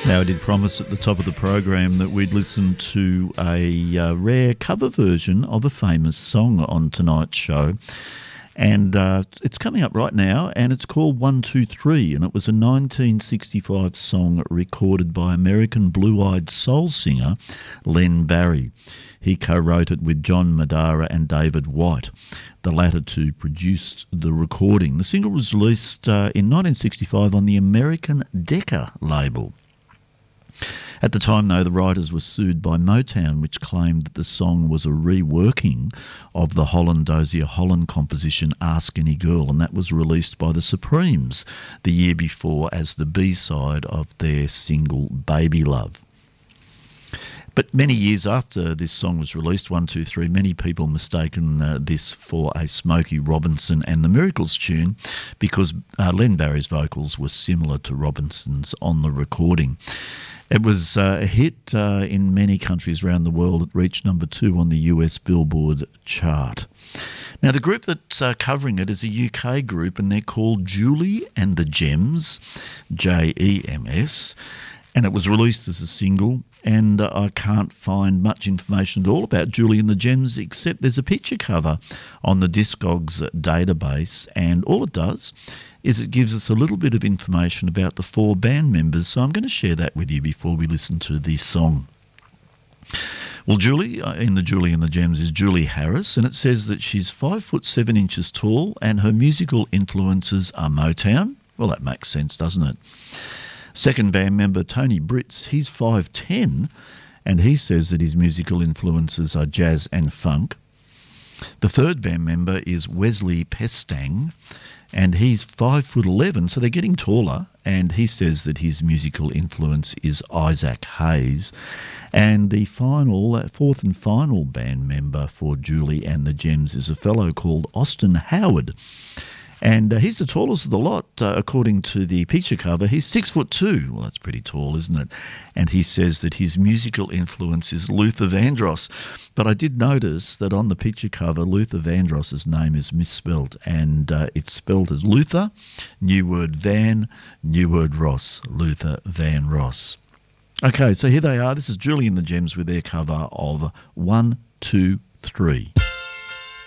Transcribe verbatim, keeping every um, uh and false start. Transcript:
Now, I did promise at the top of the program that we'd listen to a uh, rare cover version of a famous song on tonight's show. And uh, it's coming up right now, and it's called one two three, and it was a nineteen sixty-five song recorded by American blue-eyed soul singer Len Barry. He co-wrote it with John Madara and David White. The latter two produced the recording. The single was released uh, in nineteen sixty-five on the American Decca label. At the time, though, the writers were sued by Motown, which claimed that the song was a reworking of the Holland Dozier Holland composition Ask Any Girl, and that was released by the Supremes the year before as the B-side of their single Baby Love. But many years after this song was released, one two three, many people mistaken uh, this for a Smokey Robinson and the Miracles tune because uh, Len Barry's vocals were similar to Robinson's on the recording. It was uh, a hit uh, in many countries around the world. It reached number two on the U S Billboard chart. Now, the group that's uh, covering it is a U K group, and they're called Julie and the Gems, J E M S, and it was released as a single. And uh, I can't find much information at all about Julie and the Gems, except there's a picture cover on the Discogs database, and all it does is it gives us a little bit of information about the four band members, so I'm going to share that with you before we listen to the song. Well, Julie, uh, in the Julie and the Gems, is Julie Harris, and it says that she's five foot seven inches tall, and her musical influences are Motown. Well, that makes sense, doesn't it? Second band member, Tony Britz, he's five ten, and he says that his musical influences are jazz and funk. The third band member is Wesley Pestang, and he's five foot eleven, so they're getting taller, and he says that his musical influence is Isaac Hayes. And the final, uh, fourth and final band member for Julie and the Gems is a fellow called Austin Howard. And uh, he's the tallest of the lot, uh, according to the picture cover. He's six foot two. Well, that's pretty tall, isn't it? And he says that his musical influence is Luther Vandross. But I did notice that on the picture cover, Luther Vandross's name is misspelt, and uh, it's spelled as Luther, new word Van, new word Ross, Luther Van Ross. Okay, so here they are. This is Julie and the Gems with their cover of one two three.